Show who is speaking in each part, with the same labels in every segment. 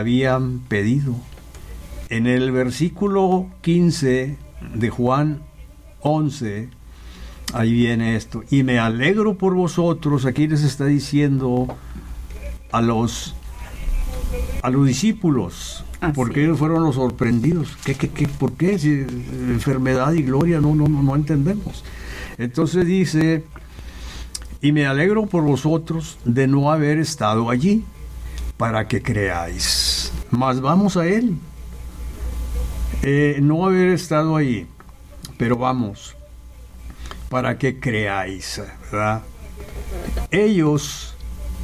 Speaker 1: habían pedido. En el versículo 15 de Juan 11, ahí viene esto: y me alegro por vosotros. Aquí les está diciendo a los discípulos, porque ellos fueron los sorprendidos. ¿Por qué? Si enfermedad y gloria no entendemos. Entonces dice: y me alegro por vosotros de no haber estado allí, para que creáis. Mas vamos a Él. No haber estado allí, pero vamos, para que creáis, ¿verdad? Ellas,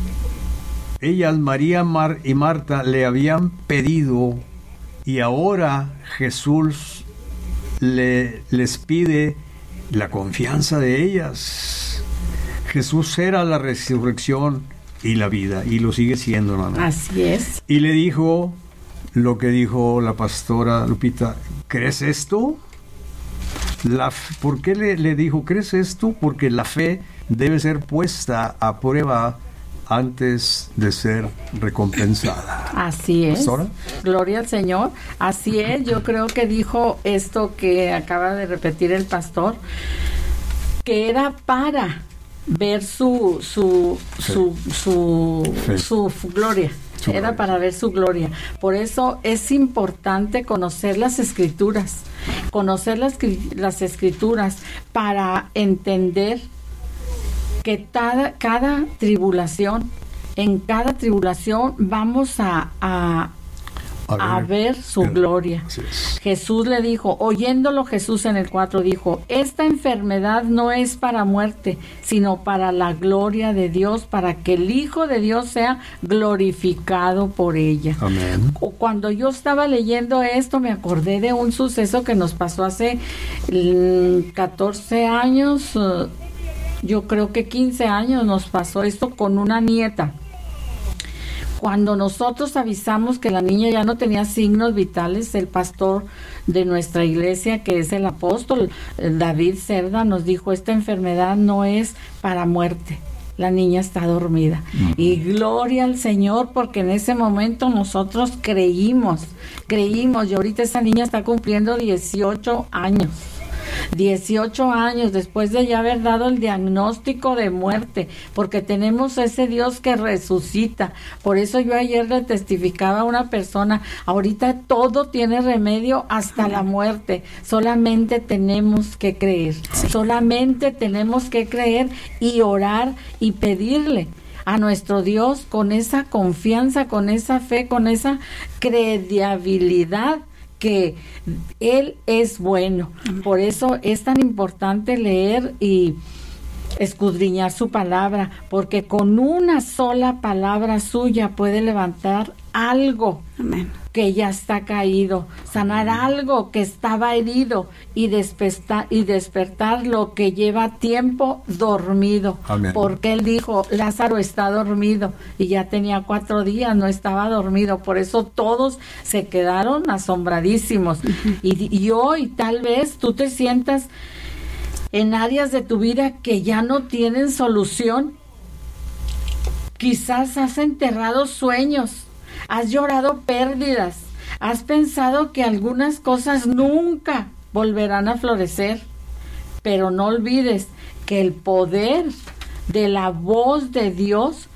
Speaker 1: María y Marta, le habían pedido, y ahora Jesús les pide la confianza de ellas. Jesús era la resurrección y la vida, y lo sigue siendo, ¿no?
Speaker 2: Así es.
Speaker 1: Y le dijo lo que dijo la pastora Lupita: ¿crees esto? ¿Por qué le dijo crees esto? Porque la fe debe ser puesta a prueba antes de ser recompensada.
Speaker 2: Así es.
Speaker 1: ¿Pastora?
Speaker 2: Gloria al Señor. Así es. Yo creo que dijo esto que acaba de repetir el pastor, que era para ver su gloria. Era para ver su gloria. Por eso es importante conocer las Escrituras, las Escrituras, para entender que cada tribulación, en cada tribulación vamos a ver su gloria. Jesús le dijo, oyéndolo Jesús en el 4 dijo: esta enfermedad no es para muerte, sino para la gloria de Dios, para que el Hijo de Dios sea glorificado por ella.
Speaker 1: Amén.
Speaker 2: Cuando yo estaba leyendo esto, me acordé de un suceso que nos pasó hace 14 años, yo creo que 15 años nos pasó esto con una nieta. Cuando nosotros avisamos que la niña ya no tenía signos vitales, el pastor de nuestra iglesia, que es el apóstol David Cerda, nos dijo: esta enfermedad no es para muerte, la niña está dormida. Y gloria al Señor, porque en ese momento nosotros creímos, y ahorita esa niña está cumpliendo 18 años. 18 años después de ya haber dado el diagnóstico de muerte, porque tenemos ese Dios que resucita. Por eso yo ayer le testificaba a una persona: ahorita todo tiene remedio, hasta la muerte. Solamente tenemos que creer, solamente tenemos que creer y orar y pedirle a nuestro Dios con esa confianza, con esa fe, con esa credibilidad, que Él es bueno. Por eso es tan importante leer y escudriñar su palabra, porque con una sola palabra suya puede levantar algo. Amén. Que ya está caído, sanar algo que estaba herido y despertar lo que lleva tiempo dormido.
Speaker 1: Amén.
Speaker 2: Porque Él dijo: Lázaro está dormido, y ya tenía 4 días, no estaba dormido. Por eso todos se quedaron asombradísimos. Y hoy tal vez tú te sientas en áreas de tu vida que ya no tienen solución. Quizás has enterrado sueños, has llorado pérdidas, has pensado que algunas cosas nunca volverán a florecer, pero no olvides que el poder de la voz de Dios,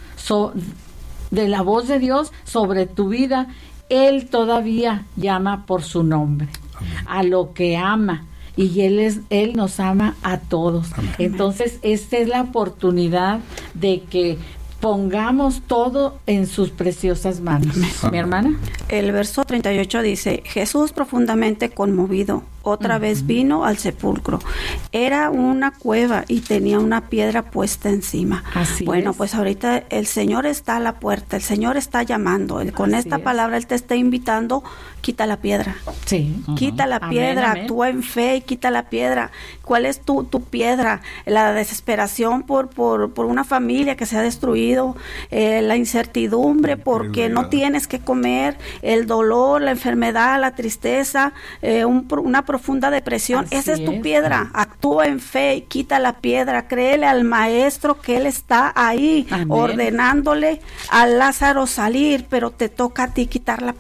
Speaker 2: sobre tu vida, Él todavía llama por su nombre. Amén. A lo que ama. Y Él nos ama a todos. Amén. Entonces, esta es la oportunidad de que pongamos todo en sus preciosas manos. Mi hermana.
Speaker 3: El verso 38 dice: Jesús, profundamente conmovido, otra vez vino al sepulcro. Era una cueva y tenía una piedra puesta encima.
Speaker 2: Así
Speaker 3: bueno,
Speaker 2: es.
Speaker 3: Pues ahorita el Señor está a la puerta, el Señor está llamando. Con esta palabra Él te está invitando: quita la piedra.
Speaker 2: Sí.
Speaker 3: Quita la piedra,
Speaker 2: amén.
Speaker 3: Actúa en fe y quita la piedra. ¿Cuál es tu piedra? La desesperación por una familia que se ha destruido, la incertidumbre porque no tienes que comer, el dolor, la enfermedad, la tristeza, una profunda depresión,
Speaker 2: Así
Speaker 3: esa es tu
Speaker 2: es.
Speaker 3: piedra. Actúa en fe y quita la piedra. Créele al maestro que él está ahí
Speaker 2: Amén.
Speaker 3: ordenándole a Lázaro salir, pero te toca a ti quitar la